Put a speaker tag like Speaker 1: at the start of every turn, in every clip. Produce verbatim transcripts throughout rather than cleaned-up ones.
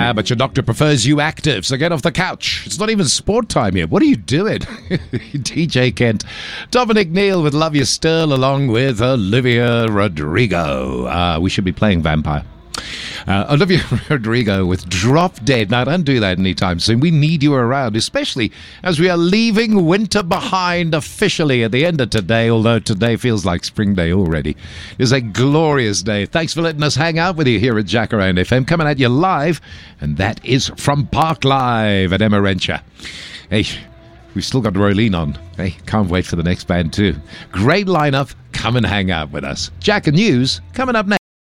Speaker 1: Ah, but your doctor prefers you active, so get off the couch. It's not even sport time yet. What are you doing? D J Kent, Dominic Neal with Love You Still, along with Olivia Rodrigo. Uh, we should be playing Vampire. Uh, Olivia Rodrigo with Drop Dead. Now, don't do that anytime soon. We need you around, especially as we are leaving winter behind officially at the end of today, although today feels like spring day already. It's a glorious day. Thanks for letting us hang out with you here at Jacaranda F M, coming at you live, and that is from Park Live at Emmarentia. Hey, we've still got Rolene on. Hey, can't wait for the next band too. Great lineup. Come and hang out with us. Jack and News coming up next.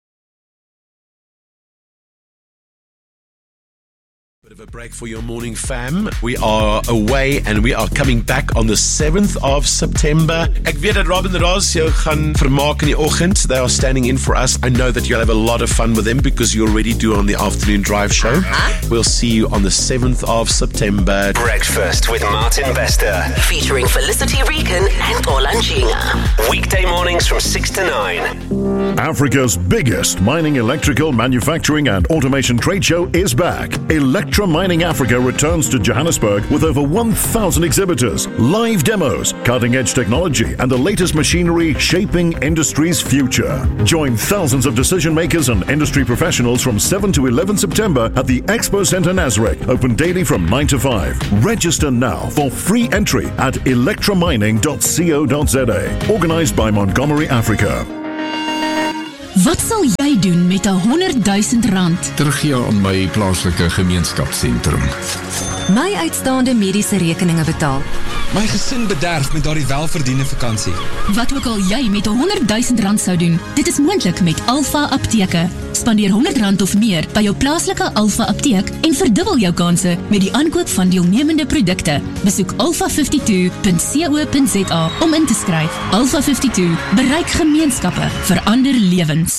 Speaker 2: Bit of a break for your morning, fam. We are away and we are coming back on the seventh of September. Ek weet dat Robin Ross jou gaan vermaak in die oggend. They are standing in for us. I know that you'll have a lot of fun with them because you already do on the afternoon drive show. Uh-huh. We'll see you on the seventh of September.
Speaker 3: Breakfast with Martin Bester.
Speaker 4: Featuring Felicity Regan and Olanjinga.
Speaker 3: Weekday mornings from six to nine.
Speaker 5: Africa's biggest mining, electrical, manufacturing and automation trade show is back. Electra Mining Africa returns to Johannesburg with over one thousand exhibitors, live demos, cutting-edge technology and the latest machinery shaping industry's future. Join thousands of decision makers and industry professionals from seven to eleven September at the Expo Center Nasrec, open daily from nine to five. Register now for free entry at electra mining dot co dot za. Organized by Montgomery Africa.
Speaker 6: Wat sal jy doen met honderdduisend rand?
Speaker 7: Teruggee aan my plaaslike gemeenskapsentrum.
Speaker 8: My uitstaande mediese rekeninge betaal.
Speaker 9: My gesin bederf met daardie welverdiende vakansie.
Speaker 6: Wat ook al jy met honderdduisend rand sou doen, dit is moontlik met Alpha Apteke. Spandeer honderd rand of meer by jou plaaslike Alpha Apteek en verdubbel jou kanse met die aankoop van deelnemende produkte. Besoek alpha vyfty-two dot co dot za om in te skryf. Alpha vyfty-two, bereik gemeenskappe, verander lewens.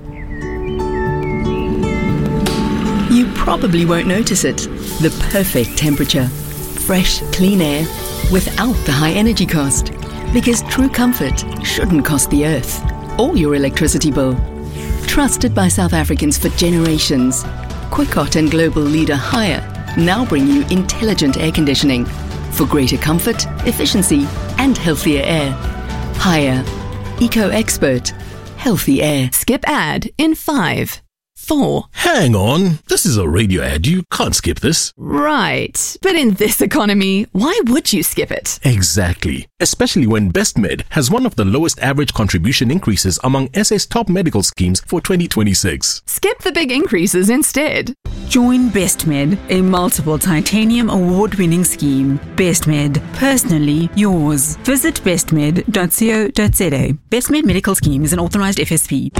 Speaker 10: You probably won't notice it. The perfect temperature. Fresh, clean air without the high energy cost. Because true comfort shouldn't cost the earth or your electricity bill. Trusted by South Africans for generations, Quicot and global leader Haier now bring you intelligent air conditioning for greater comfort, efficiency and healthier air. Haier, eco-expert, healthy air.
Speaker 11: Skip ad in five. Four.
Speaker 12: Hang on, this is a radio ad, you can't skip this.
Speaker 11: Right, but in this economy, why would you skip it?
Speaker 12: Exactly, especially when BestMed has one of the lowest average contribution increases among S A's top medical schemes for twenty twenty-six.
Speaker 11: Skip the big increases instead.
Speaker 13: Join BestMed, a multiple titanium award-winning scheme. BestMed, personally yours. Visit bestmed dot co dot za. BestMed Medical Scheme is an authorized F S P.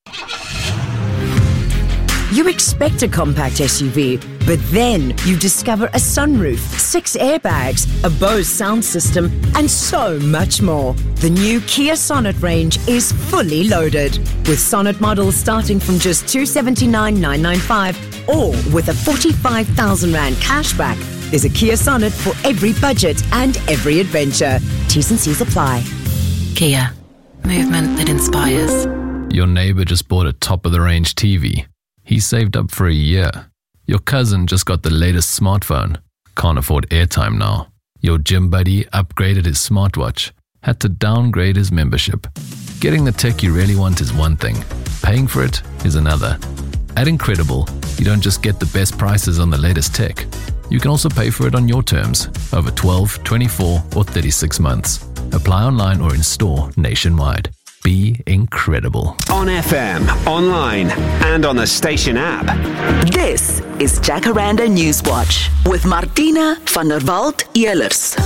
Speaker 14: You expect a compact S U V, but then you discover a sunroof, six airbags, a Bose sound system, and so much more. The new Kia Sonet range is fully loaded, with Sonet models starting from just two hundred seventy-nine thousand nine hundred ninety-five or with a forty-five thousand rand cashback. There's a Kia Sonet for every budget and every adventure. T's and C's apply.
Speaker 8: Kia, movement that inspires.
Speaker 15: Your neighbor just bought a top-of-the-range T V. He saved up for a year. Your cousin just got the latest smartphone. Can't afford airtime now. Your gym buddy upgraded his smartwatch. Had to downgrade his membership. Getting the tech you really want is one thing. Paying for it is another. At Incredible, you don't just get the best prices on the latest tech. You can also pay for it on your terms, over twelve, twenty-four, or thirty-six months. Apply online or in store nationwide. Be incredible.
Speaker 3: On F M, online, and on the station app.
Speaker 4: This is Jacaranda Newswatch with Martina van der Walt-Ehlers.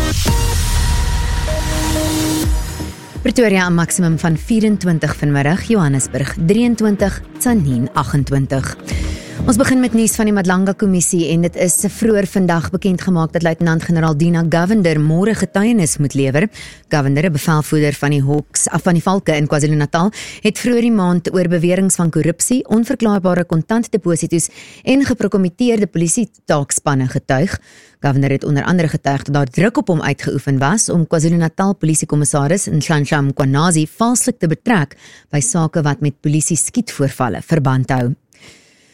Speaker 16: Pretoria 'n maksimum van vyf-en-twintig vanmiddag, Johannesburg drieëntwintig, Tzaneen agt-en-twintig. Ons begin met nuus van die Madlanga Kommissie en dit is vroeër vandag bekend gemaak dat Luitenant-Generaal Dina Govender môre getuienis moet lewer. Govender, 'n bevelvoerder van die Hawks, af van die Valke in KwaZulu-Natal, het vroeër die maand oor beweringe van korrupsie, onverklaarbare kontantdeposito's en geprokomiteerde polisie-taakspanne getuig. Govender het onder andere getuig dat daar druk op hom uitgeoefen was om KwaZulu-Natal polisiekommissaris Nhlanhla Mkhwanazi valslik te betrek by sake wat met polisie skietvoorvalle verband hou.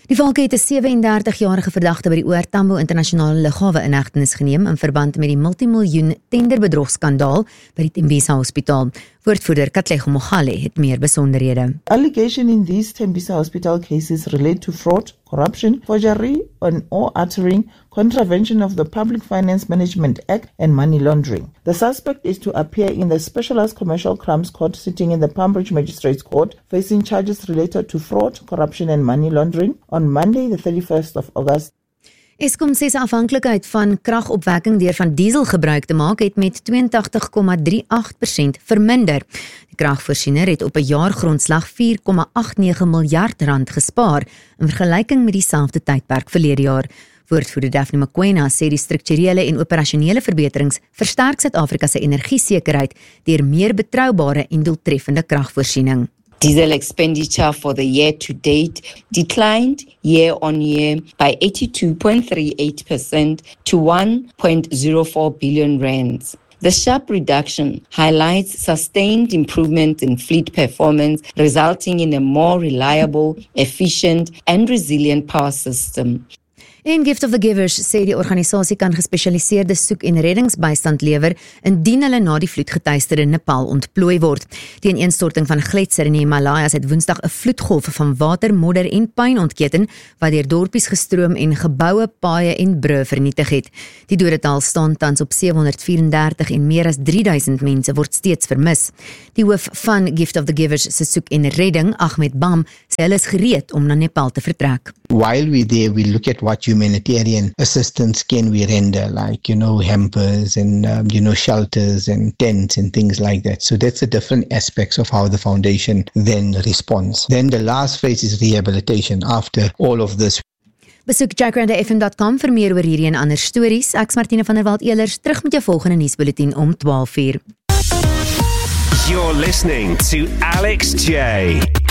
Speaker 16: Die valke het 'n sewe-en-dertig-jarige verdagte by die O R Tambo internasionale lughawe in hegtenis geneem in verband met die multimiljoen tenderbedrogskandaal by die Tembisa Hospitaal. Woordvoerder Katlego Mogale het meer besonderhede.
Speaker 17: Allegations in these Tembisa Hospital cases relate to fraud, corruption, forgery, and or altering, contravention of the Public Finance Management Act, and money laundering. The suspect is to appear in the Specialized Commercial Crimes Court sitting in the Palm Beach Magistrates Court, facing charges related to fraud, corruption, and money laundering on Monday, the thirty-first of August.
Speaker 16: Eskom sê se afhanklikheid van kragopwekking deur van diesel gebruik te maak het met tweeëntagtig komma agt drie persent verminder. Die kragvoorsiener het op 'n jaargrondslag vier komma agt nege miljard rand gespaar in vergelyking met dieselfde tydperk verlede jaar. Woordvoerder Daphne Mokoena sê die strukturele en operasionele verbeterings versterk Suid-Afrika se energiesekerheid deur meer betroubare en doeltreffende kragvoorsiening.
Speaker 18: Diesel expenditure for the year to date declined year on year by eighty-two point three eight percent to one point zero four billion rands. The sharp reduction highlights sustained improvement in fleet performance, resulting in a more reliable, efficient, and resilient power system.
Speaker 16: En Gift of the Givers sê die organisasie kan gespesialiseerde soek- en reddingsbystand lewer indien hulle na die vloedgetuisterde Nepal ontplooi word. Die ineenstorting van gletser in die Himalajas het Woensdag 'n vloedgolf van water, modder en puin ontketen wat deur dorpies gestroom en geboue, paaie en brûe vernietig het. Die dodetal staan tans op sewenhonderdvierendertig en meer as drie duisend mense word steeds vermis. Die hoof van Gift of the Givers se soek- en redding, Ahmed Bam, sê hulle is gereed om na Nepal te vertrek.
Speaker 19: While we're there, we look at what humanitarian assistance can we render, like, you know, hampers and, um, you know, shelters and tents and things like that. So that's the different aspects of how the foundation then responds. Then the last phase is rehabilitation after all of this.
Speaker 16: Besoek jack randa f m dot com vir meer oor hierdie en ander stories. Ek's Martine van der Walt-Elers, terug met jou volgende nuusbulletin om twaalf uur.
Speaker 3: You're listening to Alex J